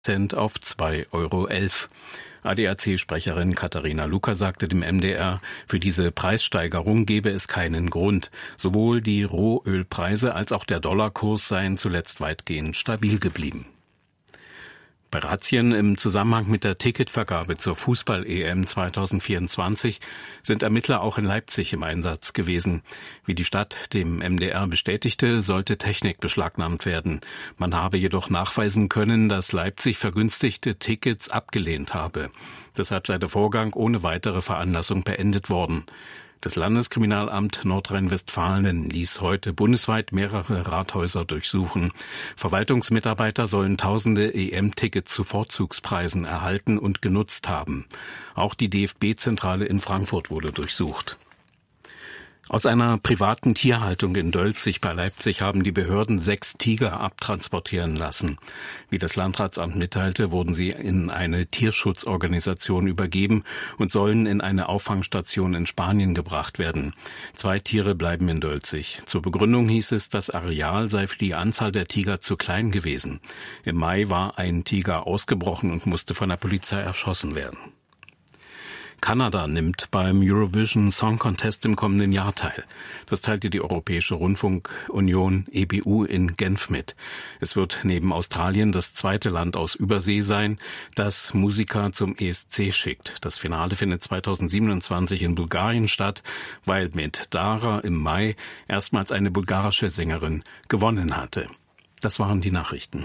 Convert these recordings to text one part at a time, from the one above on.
Cent auf 2,11 €. ADAC-Sprecherin Katharina Luca sagte dem MDR, für diese Preissteigerung gebe es keinen Grund. Sowohl die Rohölpreise als auch der Dollarkurs seien zuletzt weitgehend stabil geblieben. Bei Razzien im Zusammenhang mit der Ticketvergabe zur Fußball-EM 2024 sind Ermittler auch in Leipzig im Einsatz gewesen. Wie die Stadt dem MDR bestätigte, sollte Technik beschlagnahmt werden. Man habe jedoch nachweisen können, dass Leipzig vergünstigte Tickets abgelehnt habe. Deshalb sei der Vorgang ohne weitere Veranlassung beendet worden. Das Landeskriminalamt Nordrhein-Westfalen ließ heute bundesweit mehrere Rathäuser durchsuchen. Verwaltungsmitarbeiter sollen tausende EM-Tickets zu Vorzugspreisen erhalten und genutzt haben. Auch die DFB-Zentrale in Frankfurt wurde durchsucht. Aus einer privaten Tierhaltung in Dölzig bei Leipzig haben die Behörden 6 Tiger abtransportieren lassen. Wie das Landratsamt mitteilte, wurden sie in eine Tierschutzorganisation übergeben und sollen in eine Auffangstation in Spanien gebracht werden. 2 Tiere bleiben in Dölzig. Zur Begründung hieß es, das Areal sei für die Anzahl der Tiger zu klein gewesen. Im Mai war ein Tiger ausgebrochen und musste von der Polizei erschossen werden. Kanada nimmt beim Eurovision Song Contest im kommenden Jahr teil. Das teilte die Europäische Rundfunkunion EBU in Genf mit. Es wird neben Australien das zweite Land aus Übersee sein, das Musiker zum ESC schickt. Das Finale findet 2027 in Bulgarien statt, weil mit Dara im Mai erstmals eine bulgarische Sängerin gewonnen hatte. Das waren die Nachrichten.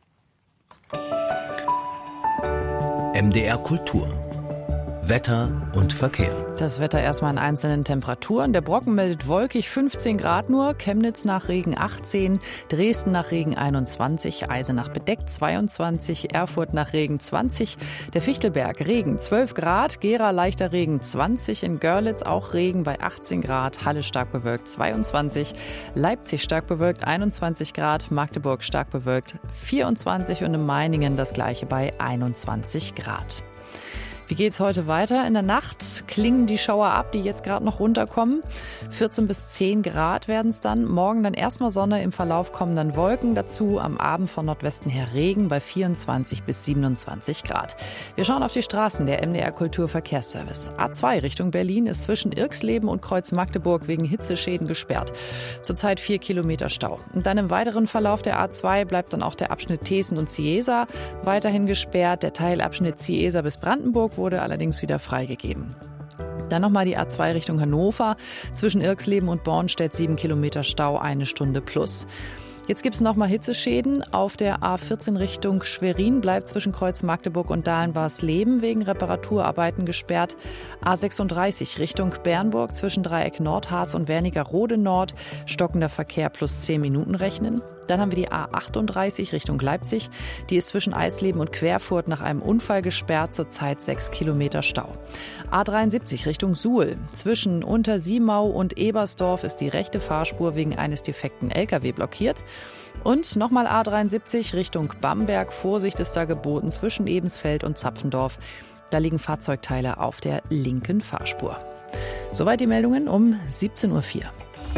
MDR Kultur. Wetter und Verkehr. Das Wetter erstmal in einzelnen Temperaturen. Der Brocken meldet wolkig 15 Grad nur, Chemnitz nach Regen 18, Dresden nach Regen 21, Eisenach bedeckt 22, Erfurt nach Regen 20, der Fichtelberg Regen 12 Grad, Gera leichter Regen 20, in Görlitz auch Regen bei 18 Grad, Halle stark bewölkt 22, Leipzig stark bewölkt 21 Grad, Magdeburg stark bewölkt 24 und in Meiningen das gleiche bei 21 Grad. Wie geht's heute weiter? In der Nacht klingen die Schauer ab, die jetzt gerade noch runterkommen. 14 bis 10 Grad werden es dann. Morgen dann erstmal Sonne, im Verlauf kommen dann Wolken dazu. Am Abend von Nordwesten her Regen bei 24 bis 27 Grad. Wir schauen auf die Straßen der MDR Kulturverkehrsservice. A2 Richtung Berlin ist zwischen Irxleben und Kreuz Magdeburg wegen Hitzeschäden gesperrt. Zurzeit 4 Kilometer Stau. Und dann im weiteren Verlauf der A2 bleibt dann auch der Abschnitt Thesen und Ciesa weiterhin gesperrt. Der Teilabschnitt Ciesa bis Brandenburg wurde allerdings wieder freigegeben. Dann nochmal die A2 Richtung Hannover. Zwischen Irxleben und Bornstedt 7 Kilometer Stau, 1 Stunde plus. Jetzt gibt es nochmal Hitzeschäden. Auf der A14 Richtung Schwerin bleibt zwischen Kreuz Magdeburg und Dahlen-Warsleben wegen Reparaturarbeiten gesperrt. A36 Richtung Bernburg zwischen Dreieck Nordhaas und Wernigerode Nord. Stockender Verkehr plus 10 Minuten rechnen. Dann haben wir die A38 Richtung Leipzig. Die ist zwischen Eisleben und Querfurt nach einem Unfall gesperrt, zurzeit 6 Kilometer Stau. A73 Richtung Suhl. Zwischen Untersiemau und Ebersdorf ist die rechte Fahrspur wegen eines defekten LKW blockiert. Und nochmal A73 Richtung Bamberg. Vorsicht ist da geboten zwischen Ebensfeld und Zapfendorf. Da liegen Fahrzeugteile auf der linken Fahrspur. Soweit die Meldungen um 17:04 Uhr.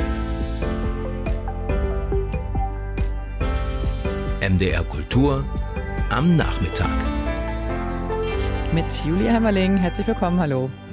MDR Kultur am Nachmittag. Mit Julia Hämmerling. Herzlich willkommen, hallo.